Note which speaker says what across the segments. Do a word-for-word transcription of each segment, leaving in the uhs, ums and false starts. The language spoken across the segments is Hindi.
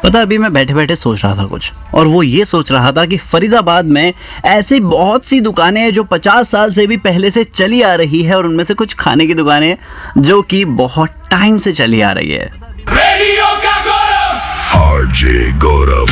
Speaker 1: पता अभी मैं बैठे बैठे सोच रहा था कुछ, और वो ये सोच रहा था कि फरीदाबाद में ऐसी बहुत सी दुकानें हैं जो पचास साल से भी पहले से चली आ रही है, और उनमें से कुछ खाने की दुकानें हैं जो कि बहुत टाइम से चली आ रही है।
Speaker 2: रेडियो का गौरव आरजे गौरव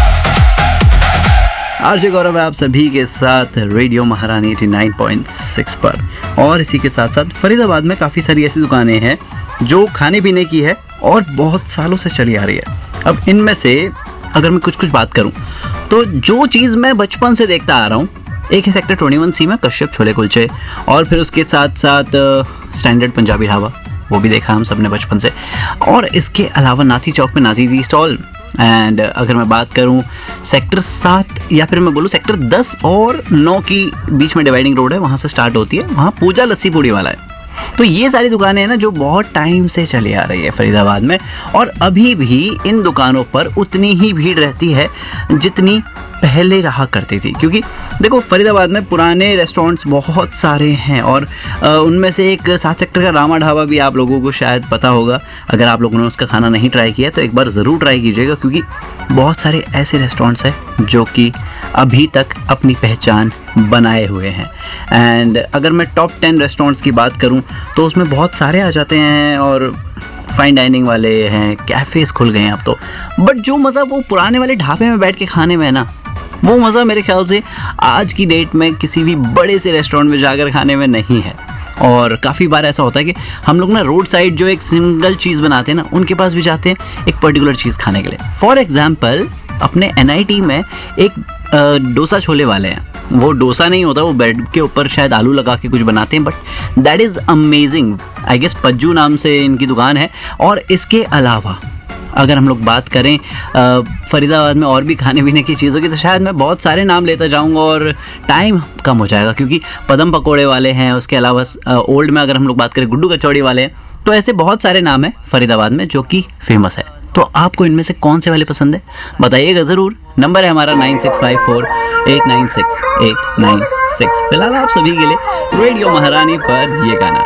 Speaker 1: आरजे गौरव है आप सभी के साथ रेडियो महारानी नवासी पॉइंट सिक्स पर। और इसी के साथ साथ फरीदाबाद में काफ़ी सारी ऐसी दुकानें हैं जो खाने पीने की है और बहुत सालों से चली आ रही है। अब इनमें से अगर मैं कुछ कुछ बात करूं तो जो चीज़ मैं बचपन से देखता आ रहा हूं, एक है सेक्टर इक्कीस सी में कश्यप छोले कुलचे, और फिर उसके साथ साथ स्टैंडर्ड पंजाबी ढाबा, वो भी देखा हम सब ने बचपन से। और इसके अलावा नाथी चौक में नाथी टी स्टॉल। एंड अगर मैं बात करूं सेक्टर सात या फिर मैं बोलूं सेक्टर दस और नौ की बीच में डिवाइडिंग रोड है, वहाँ से स्टार्ट होती है, वहाँ पूजा लस्सी पूड़ी वाला है। तो ये सारी दुकानें हैं ना जो बहुत टाइम से चली आ रही है फरीदाबाद में, और अभी भी इन दुकानों पर उतनी ही भीड़ रहती है जितनी पहले रहा करती थी। क्योंकि देखो फरीदाबाद में पुराने रेस्टोरेंट्स बहुत सारे हैं, और उनमें से एक सात सेक्टर का रामा ढाबा भी आप लोगों को शायद पता होगा। अगर आप लोगों ने उसका खाना नहीं ट्राई किया तो एक बार ज़रूर ट्राई कीजिएगा, क्योंकि बहुत सारे ऐसे रेस्टोरेंट्स हैं जो कि अभी तक अपनी पहचान बनाए हुए हैं। एंड अगर मैं टॉप टेन रेस्टोरेंट्स की बात करूं तो उसमें बहुत सारे आ जाते हैं, और फाइन डाइनिंग वाले हैं, कैफ़ेज़ खुल गए हैं अब तो। बट जो मज़ा वो पुराने वाले ढाबे में बैठ के खाने में है ना, वो मज़ा मेरे ख्याल से आज की डेट में किसी भी बड़े से रेस्टोरेंट में जाकर खाने में नहीं है। और काफ़ी बार ऐसा होता है कि हम लोग ना रोड साइड जो एक सिंगल चीज़ बनाते हैं ना, उनके पास भी जाते हैं एक पर्टिकुलर चीज़ खाने के लिए। फॉर एग्जाम्पल अपने एन आई टी में एक डोसा छोले वाले हैं। वो डोसा नहीं होता, वो ब्रेड के ऊपर शायद आलू लगा के कुछ बनाते हैं, but that is amazing. I guess पज्जू नाम से इनकी दुकान है। और इसके अलावा अगर हम लोग बात करें फरीदाबाद में और भी खाने पीने की चीज़ों की, तो शायद मैं बहुत सारे नाम लेता जाऊंगा और टाइम कम हो जाएगा, क्योंकि पदम पकोड़े वाले हैं। उसके अलावा ओल्ड में अगर हम लोग बात करें गुड्डू कचौड़ी वाले हैं, तो ऐसे बहुत सारे नाम हैं फरीदाबाद में जो कि फेमस है। तो आपको इनमें से कौन से वाले पसंद है बताइएगा ज़रूर। नंबर है हमारा nine six five four eight nine six eight nine six. फिलहाल आप सभी के लिए रेडियो महारानी पर ये गाना।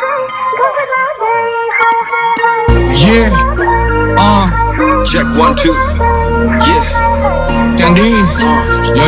Speaker 3: Yeah, uh,
Speaker 2: check one two yeah
Speaker 3: Candy, uh, yo